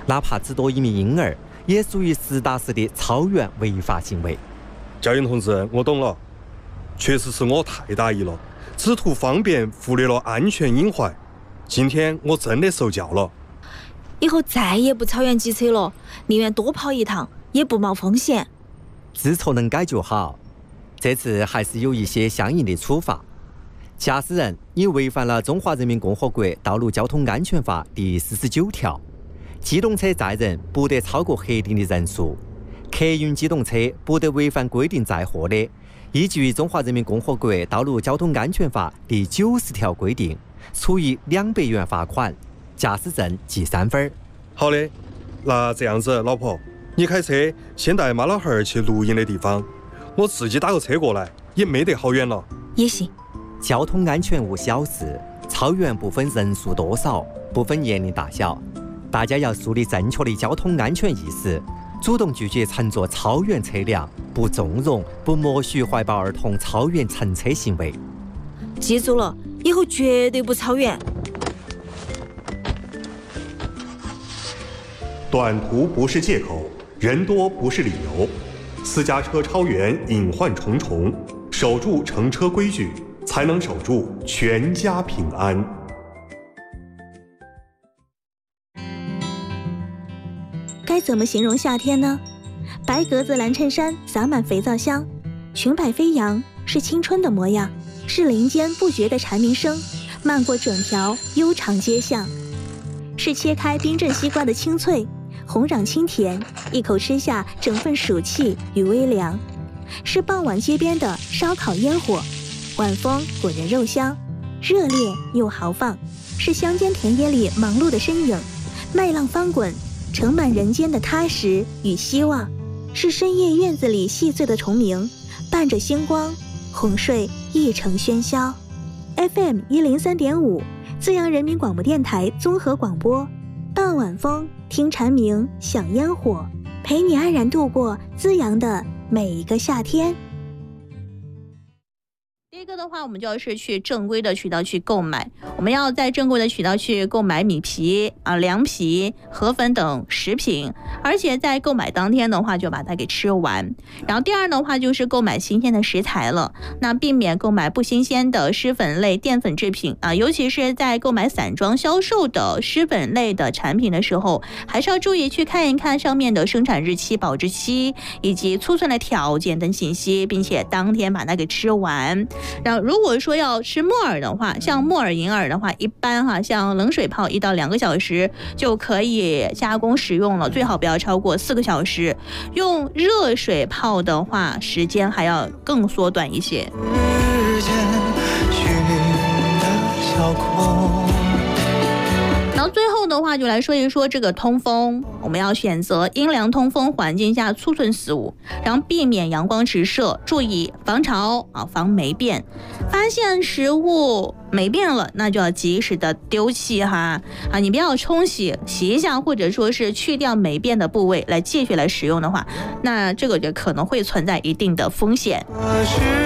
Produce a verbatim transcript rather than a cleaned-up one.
哪怕只多一名婴儿，也属于实打实的超员违法行为。 教员同志，我懂了，确实是我太大意了，只图方便忽略了安全隐患。今天我真的受教了， 以后再也不超员机车了，宁愿多跑一趟，也不冒风险。 知错能改就好，这次还是有一些相应的处罚。驾驶人你违反了《中华人民共和国道路交通安全法》第四十九条，机动车载人不得超过核定的人数，客运机动车不得违反规定载货的，依据《中华人民共和国道路交通安全法》第九十条规定，处以两百元罚款，驾驶证记三分。 好的，那这样子，老婆，你开车先带妈老汉儿去录音的地方，我自己打个车过来，也没得好远了。 也行。 交通安全无小事，超员不分人数多少，不分年龄大小，大家要树立正确的交通安全意识，主动拒绝乘坐超员车辆，不纵容、不默许怀抱儿童超员乘车行为。 记住了，以后绝对不超员。 短途不是借口，人多不是理由。私家车超员隐患重重，守住乘车规矩，才能守住全家平安。 该怎么形容夏天呢？白格子蓝衬衫洒满肥皂香，裙摆飞扬，是青春的模样，是林间不绝的蝉鸣声，漫过整条悠长街巷，是切开冰镇西瓜的清脆，红壤清甜，一口吃下整份暑气与微凉，是傍晚街边的烧烤烟火，晚风裹人肉香，热烈又豪放，是乡间田野里忙碌的身影，麦浪翻滚，盛满人间的踏实与希望，是深夜院子里细碎的虫鸣，伴着星光，哄睡一城喧嚣。F M 一零三点五，资阳人民广播电台综合广播，傍晚风，听蝉鸣，享烟火，陪你安然度过资阳的每一个夏天。 第一个的话，我们就要是去正规的渠道去购买，我们要在正规的渠道去购买米皮啊、凉皮、河粉等食品，而且在购买当天的话就把它给吃完。然后第二的话就是购买新鲜的食材了，那避免购买不新鲜的湿粉类淀粉制品啊，尤其是在购买散装销售的湿粉类的产品的时候，还是要注意去看一看上面的生产日期、保质期以及储存的条件等信息，并且当天把它给吃完。然后如果说要吃木耳的话，像木耳银耳的话，一般哈像冷水泡一到两个小时就可以加工食用了，最好不要超过四个小时。用热水泡的话，时间还要更缩短一些。然后最后的话就来说一说这个通风，我们要选择阴凉通风环境下储存食物，然后避免阳光直射，注意防潮啊，防霉变。发现食物霉变了，那就要及时的丢弃哈啊，你不要冲洗洗一下，或者说是去掉霉变的部位来继续来使用的话，那这个就可能会存在一定的风险。